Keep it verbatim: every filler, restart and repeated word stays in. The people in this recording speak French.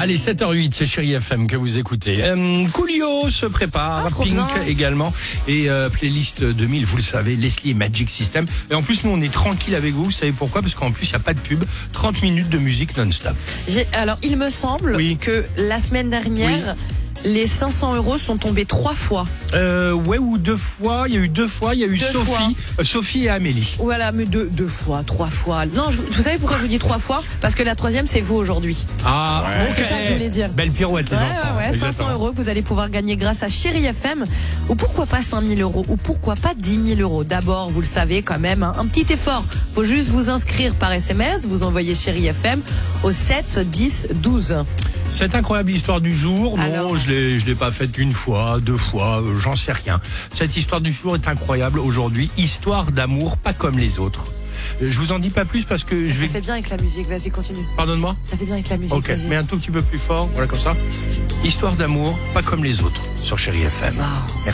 Allez, sept heures huit, c'est Chérie F M que vous écoutez. Euh, Coolio se prépare, Ah, Pink bien. également, et euh, playlist deux mille, vous le savez, Leslie et Magic System. Et en plus, nous, on est tranquille avec vous, vous savez pourquoi? Parce qu'en plus, il n'y a pas de pub, trente minutes de musique non-stop. J'ai- Alors, il me semble Oui. que la semaine dernière, les cinq cents euros sont tombés trois fois. Euh, ouais, ou deux fois, il y a eu deux fois, il y a eu Deux Sophie, fois. euh, Sophie et Amélie. Voilà, mais deux, deux fois, trois fois. Non, je- vous savez pourquoi je vous dis trois fois? Parce que la troisième, c'est vous aujourd'hui. Ah, Ouais, ok. c'est ça que je voulais dire. Belle pirouette, les Ouais, enfants. ouais, ouais, cinq cents Exactement. euros que vous allez pouvoir gagner grâce à Chérie F M. Ou pourquoi pas cinq mille euros? Ou pourquoi pas dix mille euros? D'abord, vous le savez quand même, hein, un petit effort. Faut juste vous inscrire par S M S. Vous envoyez Chérie F M au sept dix douze. Cette incroyable histoire du jour, non, Alors je l'ai, je l'ai pas faite une fois, deux fois, euh, j'en sais rien. Cette histoire du jour est incroyable aujourd'hui. Histoire d'amour, pas comme les autres. Euh, Je vous en dis pas plus parce que je Ça vais. fait bien avec la musique. Vas-y, continue. Pardonne-moi. Ça fait bien avec la musique. Ok, vas-y. mais un tout petit peu plus fort, voilà comme ça. Histoire d'amour, pas comme les autres, sur Chérie F M. Wow. Merci.